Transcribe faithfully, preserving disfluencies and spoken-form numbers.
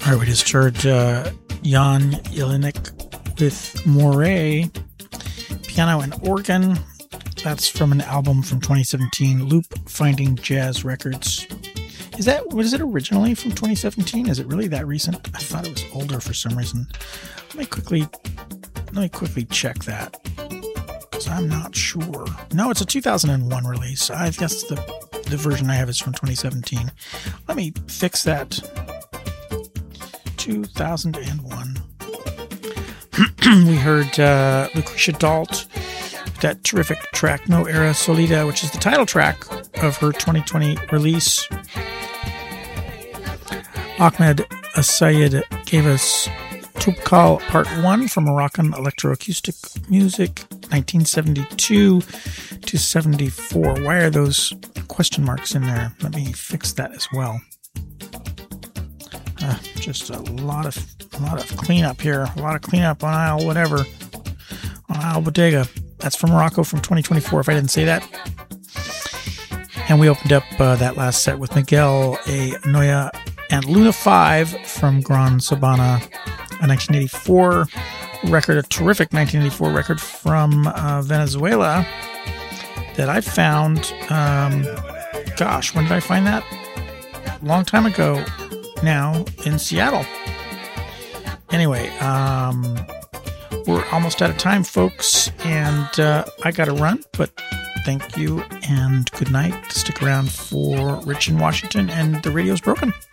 All right, we just heard uh, Jan Jelinek with Moray, piano and organ. That's from an album from twenty seventeen, Loop Finding Jazz Records. Is that, was it originally from twenty seventeen? Is it really that recent? I thought it was older for some reason. Let me quickly, let me quickly check that, because I'm not sure. No, it's a two thousand one release. I guess the, the version I have is from twenty seventeen. Let me fix that. two thousand one. We heard uh, Lucretia Dalt, that terrific track, No Era Solida, which is the title track of her twenty twenty release. Ahmed Assayed gave us Tubkal Part one from Moroccan electroacoustic music, nineteen seventy-two to seventy-four. Why are those question marks in there? Let me fix that as well. Uh, just a lot of a lot of cleanup here. A lot of cleanup on aisle whatever. On aisle bodega. That's from Morocco from twenty twenty-four, if I didn't say that. And we opened up uh, that last set with Miguel A. Noya and Luna five from Gran Sabana, a nineteen eighty-four record, a terrific nineteen eighty-four record from uh, Venezuela that I found, um, gosh, when did I find that? A long time ago now in Seattle. Anyway, um, we're almost out of time, folks, and uh, I got to run, but thank you and good night. Stick around for Rich in Washington and The Radio's Broken.